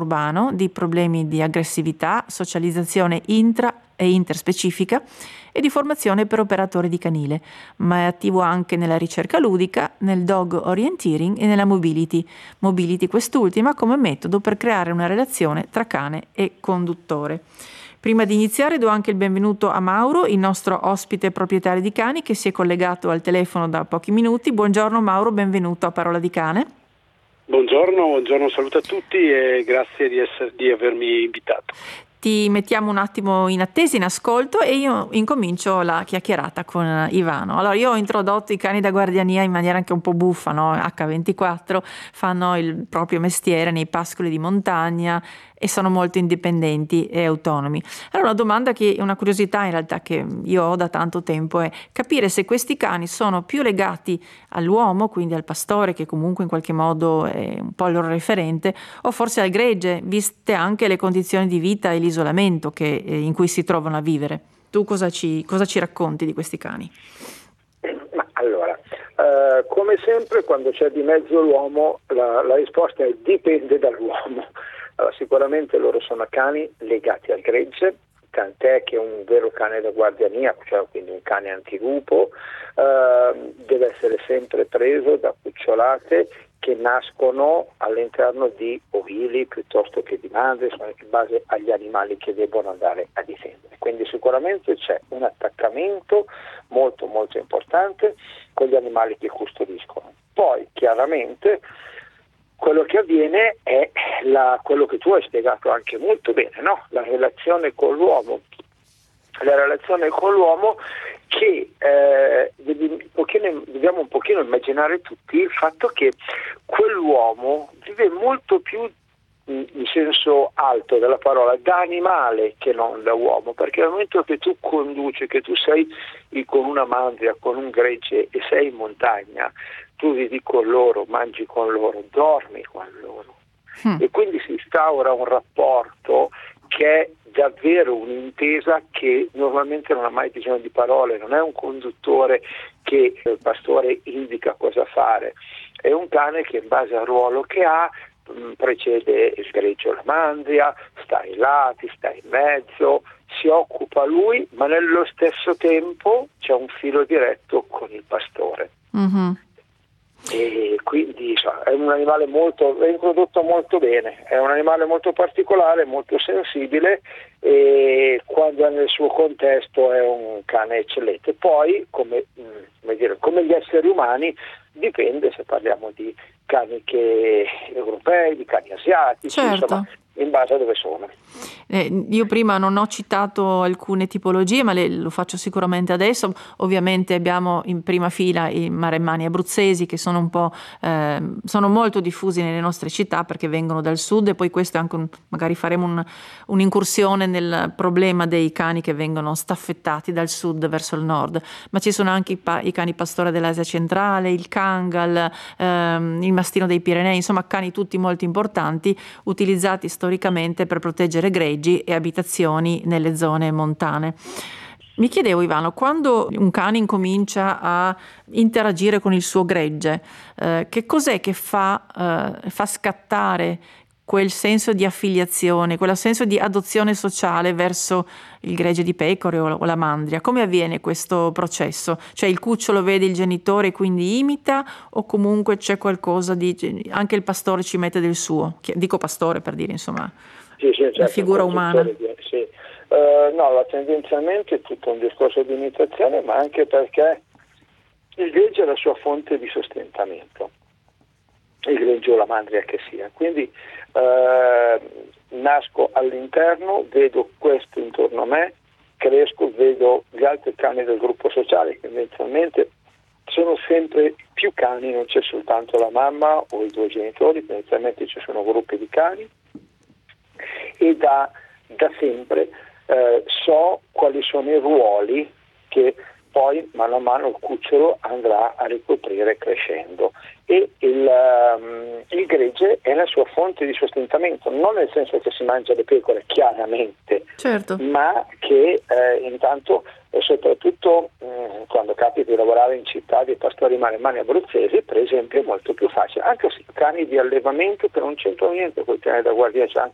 urbano, di problemi di aggressività, socializzazione intra e interspecifica e di formazione per operatori di canile, ma è attivo anche nella ricerca ludica, nel dog orienteering e nella mobility. Mobility quest'ultima come metodo per creare una relazione tra cane e conduttore. Prima di iniziare do anche il benvenuto a Mauro, il nostro ospite proprietario di cani che si è collegato al telefono da pochi minuti. Buongiorno Mauro, benvenuto a Parola di Cane. Buongiorno, saluto a tutti e grazie di avermi invitato. Ti mettiamo un attimo in attesa, in ascolto, e io incomincio la chiacchierata con Ivano. Allora, io ho introdotto i cani da guardiania in maniera anche un po' buffa, no? H24 fanno il proprio mestiere nei pascoli di montagna e sono molto indipendenti e autonomi. Allora, una domanda una curiosità in realtà che io ho da tanto tempo è capire se questi cani sono più legati all'uomo, quindi al pastore che comunque in qualche modo è un po' il loro referente, o forse al gregge, viste anche le condizioni di vita e l'isolamento in cui si trovano a vivere. Tu cosa ci racconti di questi cani? Ma allora, come sempre quando c'è di mezzo l'uomo, la risposta è dipende dall'uomo. Allora, sicuramente loro sono cani legati al gregge, tant'è che un vero cane da guardiania, cioè quindi un cane antilupo, deve essere sempre preso da cucciolate che nascono all'interno di ovili piuttosto che di madri, in base agli animali che debbono andare a difendere. Quindi sicuramente c'è un attaccamento molto molto importante con gli animali che custodiscono. Poi chiaramente quello che avviene è quello che tu hai spiegato anche molto bene, no? La relazione con l'uomo che dobbiamo un pochino immaginare tutti il fatto che quell'uomo vive molto più in senso alto della parola da animale che non da uomo, perché nel momento che tu conduci, che tu sei con una mandria, con un gregge e sei in montagna, tu vivi con loro, mangi con loro, dormi con loro e quindi si instaura un rapporto che è davvero un'intesa che normalmente non ha mai bisogno di parole, non è un conduttore che il pastore indica cosa fare, è un cane che in base al ruolo che ha precede il gregge o la mandria, sta ai lati, sta in mezzo, si occupa lui, ma nello stesso tempo c'è un filo diretto con il pastore. Mm-hmm. E quindi è un animale è introdotto molto bene, è un animale molto particolare, molto sensibile e quando è nel suo contesto è un cane eccellente. Poi come gli esseri umani dipende se parliamo di cani europei, di cani asiatici, certo. Insomma, in base a dove sono. Io prima non ho citato alcune tipologie, ma lo faccio sicuramente adesso. Ovviamente abbiamo in prima fila i maremmani abruzzesi che sono un po' sono molto diffusi nelle nostre città perché vengono dal sud, e poi questo è anche magari faremo un'incursione nel problema dei cani che vengono staffettati dal sud verso il nord, ma ci sono anche i cani pastore dell'Asia centrale, il Kangal, il mastino dei Pirenei, insomma cani tutti molto importanti utilizzati storicamente per proteggere greggi e abitazioni nelle zone montane. Mi chiedevo, Ivano, quando un cane incomincia a interagire con il suo gregge, che cos'è che fa scattare quel senso di affiliazione, quel senso di adozione sociale verso il gregge di pecore o la mandria? Come avviene questo processo? Cioè il cucciolo vede il genitore e quindi imita, o comunque c'è qualcosa anche il pastore ci mette del suo? Dico pastore per dire, insomma, sì, certo, la figura umana. Sì. Tendenzialmente è tutto un discorso di imitazione, ma anche perché il gregge è la sua fonte di sostentamento, il gregge o la mandria che sia. Quindi nasco all'interno, vedo questo intorno a me, cresco, vedo gli altri cani del gruppo sociale che tendenzialmente sono sempre più cani, non c'è soltanto la mamma o i due genitori, tendenzialmente ci sono gruppi di cani e da sempre so quali sono i ruoli che poi mano a mano il cucciolo andrà a ricoprire crescendo, e il gregge è la sua fonte di sostentamento, non nel senso che si mangia le pecore chiaramente, certo, ma che intanto soprattutto quando capita di lavorare in città di pastori maremmani abruzzesi, per esempio, è molto più facile, anche se cani di allevamento che non c'entrano niente con i cani da guardia,